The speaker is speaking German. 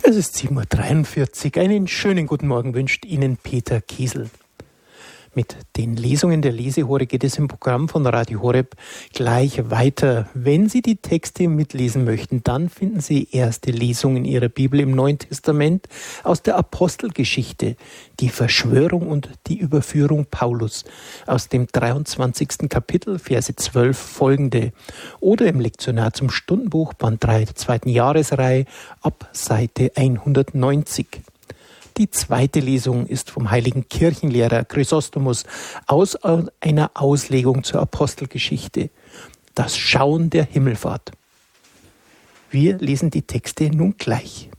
Es ist 7:43 Uhr. Einen schönen guten Morgen wünscht Ihnen Peter Kiesel. Mit den Lesungen der Lesehore geht es im Programm von Radio Horeb gleich weiter. Wenn Sie die Texte mitlesen möchten, dann finden Sie erste Lesungen Ihrer Bibel im Neuen Testament aus der Apostelgeschichte, die Verschwörung und die Überführung Paulus aus dem 23. Kapitel, Verse 12 folgende, oder im Lektionar zum Stundenbuch, Band 3 der 2. Jahresreihe, ab Seite 190. Die zweite Lesung ist vom heiligen Kirchenlehrer Chrysostomus aus einer Auslegung zur Apostelgeschichte, das Schauen der Himmelfahrt. Wir lesen die Texte nun gleich.